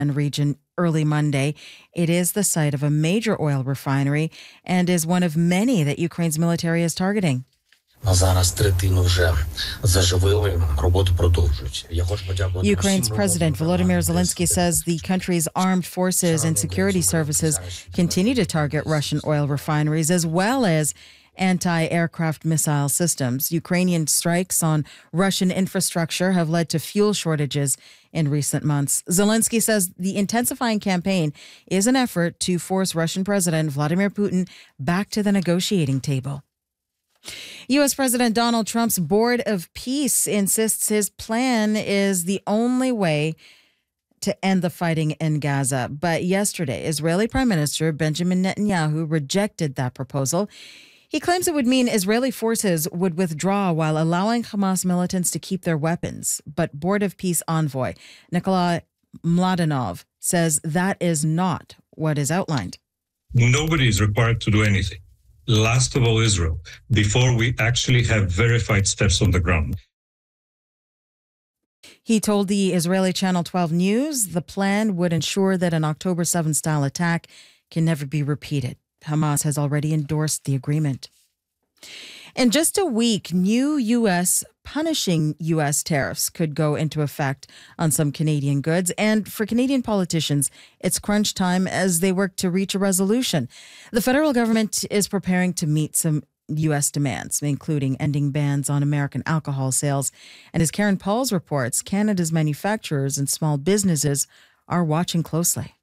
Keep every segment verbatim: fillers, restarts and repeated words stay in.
region early Monday. It is the site of a major oil refinery and is one of many that Ukraine's military is targeting. Ukraine's President Volodymyr Zelensky says the country's armed forces and security services continue to target Russian oil refineries as well as anti-aircraft missile systems. Ukrainian strikes on Russian infrastructure have led to fuel shortages in recent months. Zelensky says the intensifying campaign is an effort to force Russian President Vladimir Putin back to the negotiating table. U S. President Donald Trump's Board of Peace insists his plan is the only way to end the fighting in Gaza. But yesterday, Israeli Prime Minister Benjamin Netanyahu rejected that proposal. He claims it would mean Israeli forces would withdraw while allowing Hamas militants to keep their weapons. But Board of Peace envoy Nikolai Mladenov says that is not what is outlined. Nobody is required to do anything. Last of all, Israel, before we actually have verified steps on the ground. He told the Israeli Channel twelve News the plan would ensure that an October seventh style attack can never be repeated. Hamas has already endorsed the agreement. In just a week, new U S punishing U S tariffs could go into effect on some Canadian goods. And for Canadian politicians, it's crunch time as they work to reach a resolution. The federal government is preparing to meet some U S demands, including ending bans on American alcohol sales. And as Karen Pauls reports, Canada's manufacturers and small businesses are watching closely.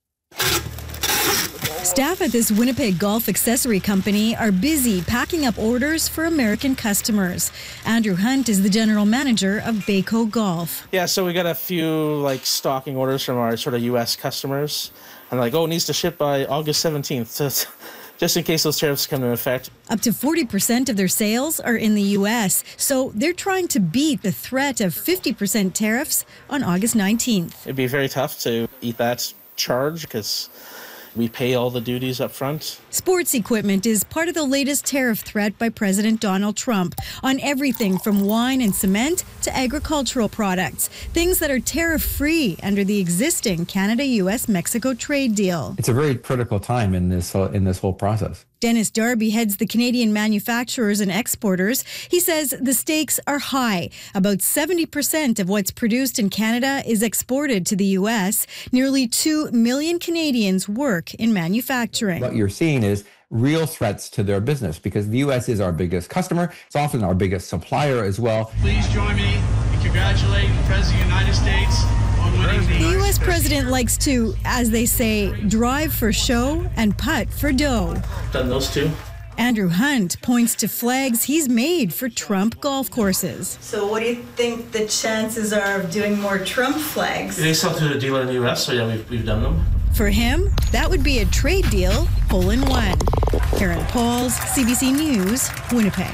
Staff at this Winnipeg golf accessory company are busy packing up orders for American customers. Andrew Hunt is the general manager of Baco Golf. Yeah, so we got a few like stocking orders from our sort of U S customers. And like, oh, it needs to ship by August seventeenth. So just in case those tariffs come into effect. Up to forty percent of their sales are in the U S, so they're trying to beat the threat of fifty percent tariffs on August nineteenth. It'd be very tough to eat that charge because we pay all the duties up front. Sports equipment is part of the latest tariff threat by President Donald Trump on everything from wine and cement to agricultural products, things that are tariff-free under the existing Canada-U S Mexico trade deal. It's a very critical time in this uh, in this whole process. Dennis Darby heads the Canadian manufacturers and exporters. He says the stakes are high. About seventy percent of what's produced in Canada is exported to the U S. Nearly two million Canadians work in manufacturing. What you're seeing is real threats to their business because the U S is our biggest customer. It's often our biggest supplier as well. Please join me in congratulating the President of the United States on winning the... The U S president likes to, as they say, drive for show and putt for dough. Done those two. Andrew Hunt points to flags he's made for Trump golf courses. So what do you think the chances are of doing more Trump flags? They sell to a dealer in the U S, so yeah, we've, we've done them. For him, that would be a trade deal, hole in one. Karen Pauls, C B C News, Winnipeg.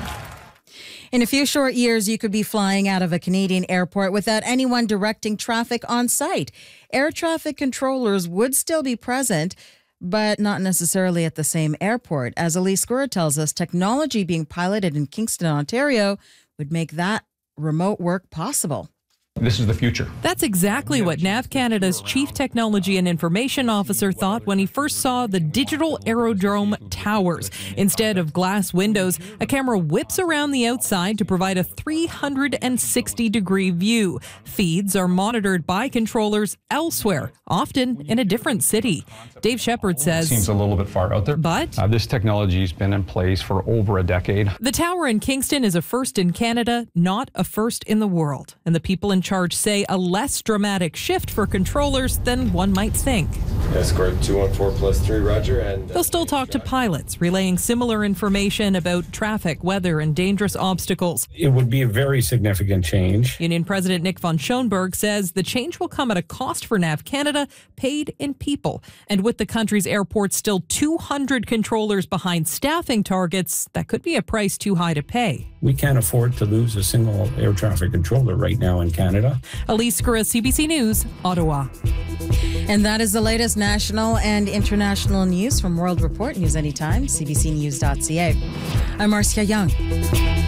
In a few short years, you could be flying out of a Canadian airport without anyone directing traffic on site. Air traffic controllers would still be present, but not necessarily at the same airport. As Elise Gura tells us, technology being piloted in Kingston, Ontario, would make that remote work possible. This is the future. That's exactly what Nav Canada's Chief Technology and Information Officer thought when he first saw the digital aerodrome towers. Instead of glass windows, a camera whips around the outside to provide a three hundred sixty degree view. Feeds are monitored by controllers elsewhere, often in a different city. Dave Shepard says... Seems a little bit far out there. But... Uh, this technology's been in place for over a decade. The tower in Kingston is a first in Canada, not a first in the world. And the people in charge say a less dramatic shift for controllers than one might think. Escort two one four plus three, roger. And they'll still talk to pilots, relaying similar information about traffic, weather, and dangerous obstacles. It would be a very significant change. Union President Nick von Schoenberg says the change will come at a cost for Nav Canada, paid in people. And with the country's airports still two hundred controllers behind staffing targets, that could be a price too high to pay. We can't afford to lose a single air traffic controller right now in Canada. Elise Gura, C B C News, Ottawa. And that is the latest national and international news from World Report. News anytime, c b c news dot c a. I'm Marcia Young.